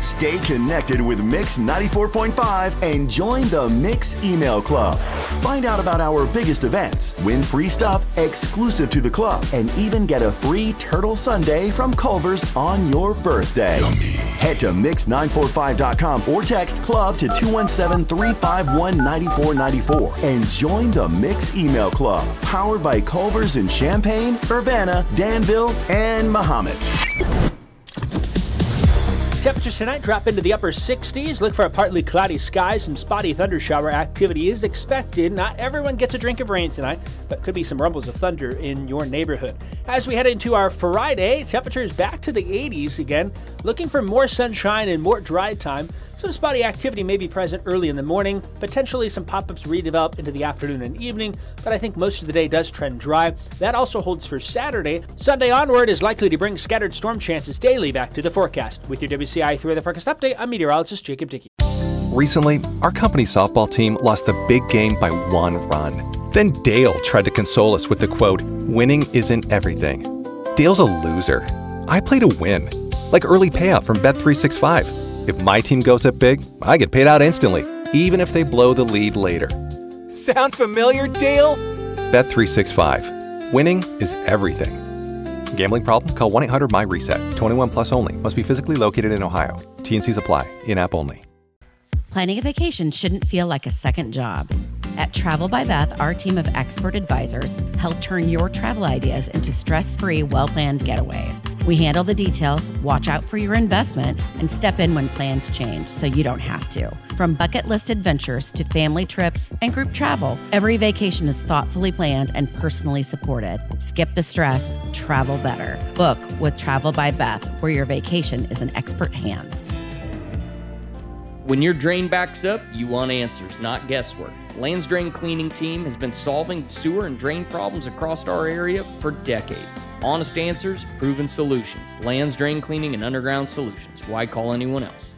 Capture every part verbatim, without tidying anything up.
Stay connected with Mix ninety-four point five and join the Mix email club. Find out about our biggest events, win free stuff exclusive to the club, and even get a free Turtle Sundae from Culver's on your birthday. Yummy. Head to mix nine four five dot com or text club to two one seven, three five one, nine four nine four and join the Mix email club, powered by Culver's in Champaign, Urbana, Danville, and Mahomet. Temperatures tonight drop into the upper sixties. Look for a partly cloudy sky. Some spotty thunder shower activity is expected. Not everyone gets a drink of rain tonight, but could be some rumbles of thunder in your neighborhood. As we head into our Friday, temperatures back to the eighties again. Looking for more sunshine and more dry time. Some spotty activity may be present early in the morning. Potentially some pop-ups redevelop into the afternoon and evening, but I think most of the day does trend dry. That also holds for Saturday. Sunday onward is likely to bring scattered storm chances daily back to the forecast. With your W C I three Weather Forecast update, I'm meteorologist Jacob Dickey. Recently, our company softball team lost the big game by one run. Then Dale tried to console us with the quote, "Winning isn't everything." Dale's a loser. I play to win, like early payout from Bet three sixty-five. If my team goes up big, I get paid out instantly, even if they blow the lead later. Sound familiar, Dale? Bet three sixty-five. Winning is everything. Gambling problem? Call one eight hundred M Y reset. twenty-one plus only. Must be physically located in Ohio. T and Cs apply. In-app only. Planning a vacation shouldn't feel like a second job. At Travel by Beth, our team of expert advisors help turn your travel ideas into stress-free, well-planned getaways. We handle the details, watch out for your investment, and step in when plans change so you don't have to. From bucket list adventures to family trips and group travel, every vacation is thoughtfully planned and personally supported. Skip the stress, travel better. Book with Travel by Beth, where your vacation is in expert hands. When your drain backs up, you want answers, not guesswork. Land's Drain Cleaning Team has been solving sewer and drain problems across our area for decades. Honest answers, proven solutions. Land's Drain Cleaning and Underground Solutions. Why call anyone else?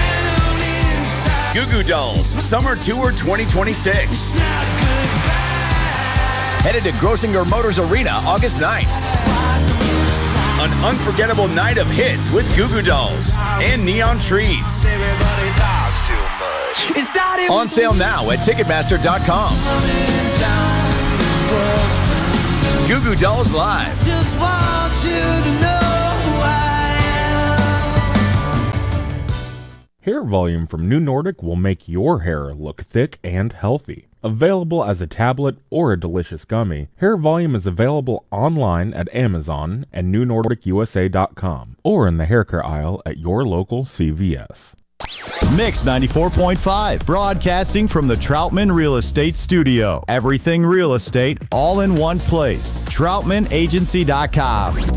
Goo Goo Dolls Summer Tour twenty twenty-six. Headed to Grossinger Motors Arena August ninth. An unforgettable night of hits with Goo Goo Dolls and Neon Trees. On sale now at Ticketmaster dot com. Goo Goo Dolls Live. Just want you to know who I am. Hair volume from New Nordic will make your hair look thick and healthy. Available as a tablet or a delicious gummy, Hair Volume is available online at Amazon and New Nordic U S A dot com or in the hair care aisle at your local C V S. Mix ninety-four point five, broadcasting from the Troutman Real Estate Studio. Everything real estate, all in one place. Troutman Agency dot com.